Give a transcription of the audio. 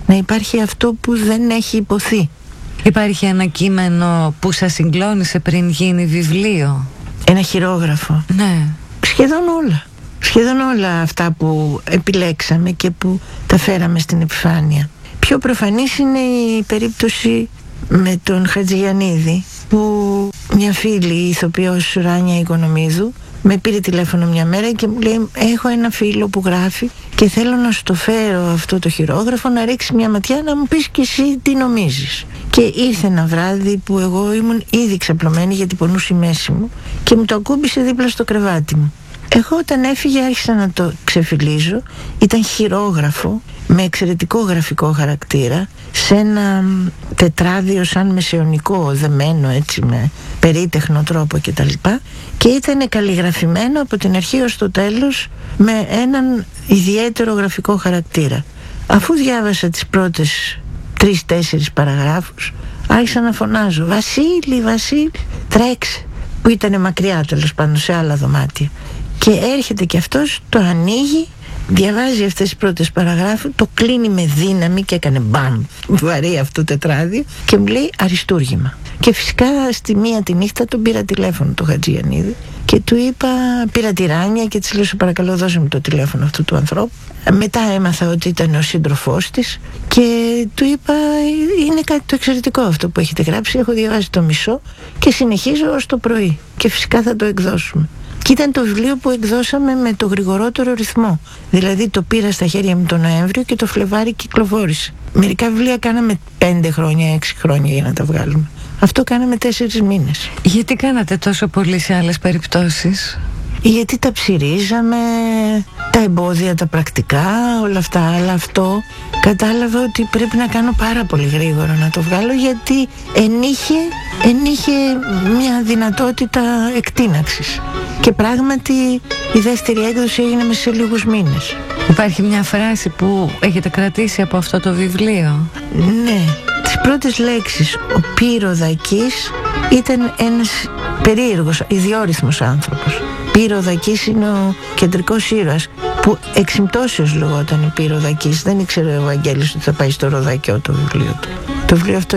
να υπάρχει αυτό που δεν έχει υποθεί. Υπάρχει ένα κείμενο που σας συγκλώνησε πριν γίνει βιβλίο? Ένα χειρόγραφο? Ναι. Σχεδόν όλα αυτά που επιλέξαμε και που τα φέραμε στην επιφάνεια. Πιο προφανής είναι η περίπτωση με τον Χατζηγιαννίδη, που μια φίλη, η ηθοποιός Ράνια Οικονομίδου, με πήρε τηλέφωνο μια μέρα και μου λέει: έχω ένα φίλο που γράφει και θέλω να σου το φέρω αυτό το χειρόγραφο, να ρίξει μια ματιά, να μου πεις και εσύ τι νομίζεις. Και ήρθε ένα βράδυ που εγώ ήμουν ήδη ξαπλωμένη γιατί πονούσε η μέση μου και μου το ακούμπησε δίπλα στο κρεβάτι μου. Εγώ όταν έφυγε άρχισα να το ξεφυλίζω. Ήταν χειρόγραφο με εξαιρετικό γραφικό χαρακτήρα, σε ένα τετράδιο σαν μεσαιωνικό, δεμένο έτσι με περίτεχνο τρόπο κτλ. Και ήταν καλλιγραφημένο από την αρχή ως το τέλος με έναν ιδιαίτερο γραφικό χαρακτήρα. Αφού διάβασα τις πρώτες 3-4 παραγράφους, άρχισα να φωνάζω: Βασίλη, Βασίλη, τρέξε! Που ήταν μακριά, τέλος πάντων, σε άλλα δωμάτια. Και έρχεται και αυτός, το ανοίγει, διαβάζει αυτές τις πρώτες παραγράφους, το κλείνει με δύναμη και έκανε μπαμ, βαρύ αυτό το τετράδιο, και μου λέει: αριστούργημα. Και φυσικά στη μία τη νύχτα τον πήρα τηλέφωνο το Χατζηγιαννίδη και του είπα, πήρα τη Ράνια και της λέω: σε παρακαλώ δώσε μου το τηλέφωνο αυτού του ανθρώπου. Μετά έμαθα ότι ήταν ο σύντροφός της και του είπα: είναι κάτι το εξαιρετικό αυτό που έχετε γράψει, έχω διαβάσει το μισό και συνεχίζω ως το πρωί και φυσικά θα το εκδώσουμε. Και ήταν το βιβλίο που εκδώσαμε με το γρηγορότερο ρυθμό. Δηλαδή το πήρα στα χέρια μου τον Νοέμβριο και το Φλεβάρι κυκλοφόρησε. Μερικά βιβλία κάναμε 5 χρόνια, 6 χρόνια για να τα βγάλουμε. Αυτό κάναμε 4 μήνες. Γιατί κάνατε τόσο πολύ σε άλλες περιπτώσεις? Γιατί τα ψηρίζαμε, τα εμπόδια, τα πρακτικά, όλα αυτά. Αλλά αυτό κατάλαβα ότι πρέπει να κάνω πάρα πολύ γρήγορα να το βγάλω, γιατί ενείχε μια δυνατότητα εκτείναξης. Και πράγματι η δεύτερη έκδοση έγινε μέσα σε λίγους μήνες. Υπάρχει μια φράση που έχετε κρατήσει από αυτό το βιβλίο? Ναι, τις πρώτες λέξεις. Ο Πυροδακής ήταν ένας περίεργος, ιδιόρυθμος άνθρωπος. Πυροδακής είναι ο κεντρικός ήρωας, που εξυμπτώσεως λεγόταν Πυροδακής. Δεν ήξερε ο Βαγγέλης ότι θα πάει στο Ροδακιό το βιβλίο του. Το βιβλίο αυτό